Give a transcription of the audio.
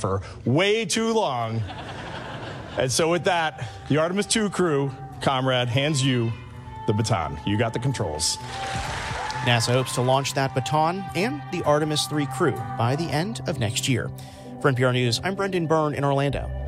for way too long. And so with that, the Artemis 2 crew, comrade, hands you the baton. You got the controls. NASA hopes to launch that baton and the Artemis 3 crew by the end of next year. For NPR News, I'm Brendan Byrne in Orlando.